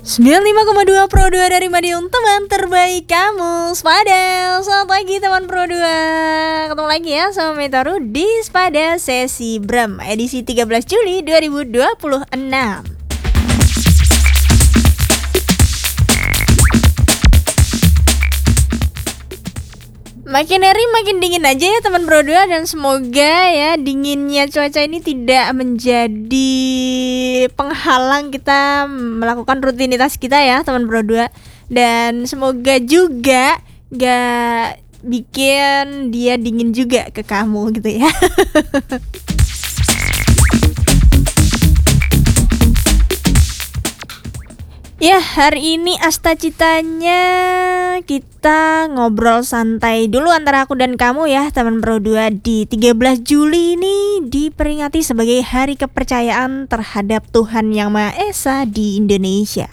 95,2 Pro 2 dari Madiun, teman terbaik kamu. Spada, selamat pagi teman Pro 2. Ketemu lagi ya sama Metoru di Spada Sesi Bram edisi 13 Juli 2026. Makin hari makin dingin aja ya teman Pro 2, dan semoga ya dinginnya cuaca ini tidak menjadi penghalang kita melakukan rutinitas kita ya teman Pro 2. Dan semoga juga gak bikin dia dingin juga ke kamu gitu ya. Ya, hari ini astacitanya kita ngobrol santai dulu antara aku dan kamu ya teman Pro 2. Di 13 Juli ini diperingati sebagai Hari Kepercayaan terhadap Tuhan Yang Maha Esa di Indonesia.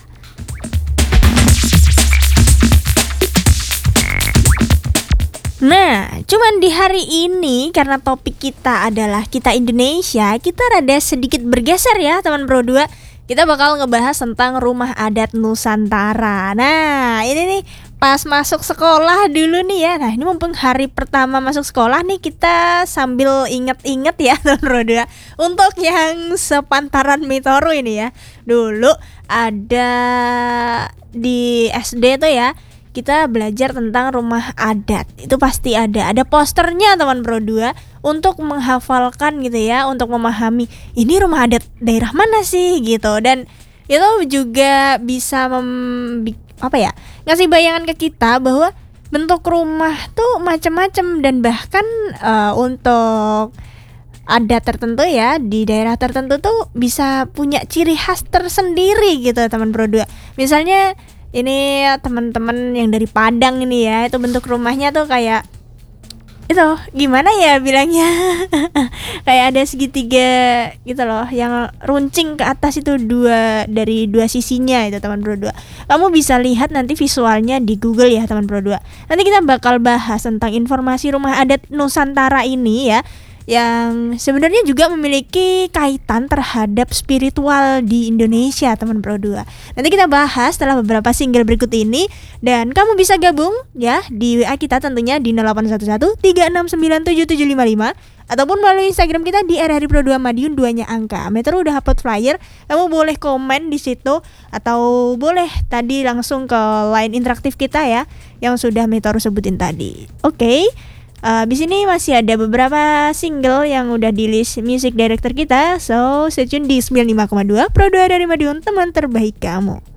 Nah, cuman di hari ini karena topik kita adalah kita Indonesia, kita rada sedikit bergeser ya teman Pro 2. Kita bakal ngebahas tentang rumah adat Nusantara. Nah, ini nih pas masuk sekolah dulu nih ya. Nah, ini mumpung hari pertama masuk sekolah nih, kita sambil inget-inget ya teman Pro 2. Untuk yang sepantaran Mitoru ini ya, dulu ada di SD tuh ya, kita belajar tentang rumah adat. Itu pasti ada posternya teman Pro 2 untuk menghafalkan gitu ya, untuk memahami ini rumah adat daerah mana sih gitu. Dan itu juga bisa ngasih bayangan ke kita bahwa bentuk rumah tuh macam-macam, dan bahkan untuk adat tertentu ya di daerah tertentu tuh bisa punya ciri khas tersendiri gitu teman Pro 2. Misalnya ini teman-teman yang dari Padang ini ya, itu bentuk rumahnya tuh kayak itu gimana ya bilangnya kayak ada segitiga gitu loh, yang runcing ke atas itu dari dua sisinya itu teman Pro 2. Kamu bisa lihat nanti visualnya di Google ya teman Pro 2. Nanti kita bakal bahas tentang informasi rumah adat Nusantara ini ya, yang sebenarnya juga memiliki kaitan terhadap spiritual di Indonesia teman Pro 2. Nanti kita bahas setelah beberapa single berikut ini, dan kamu bisa gabung ya di WA kita tentunya di 081136977755 ataupun melalui Instagram kita di RRI Pro 2 Madiun 2-nya angka. Metro udah upload flyer, kamu boleh komen di situ atau boleh tadi langsung ke line interaktif kita ya yang sudah Metro sebutin tadi. Oke. Di sini masih ada beberapa single yang udah di list music director kita. So, stay tune di 95,2 Pro 2 dari Madiun, teman terbaik kamu.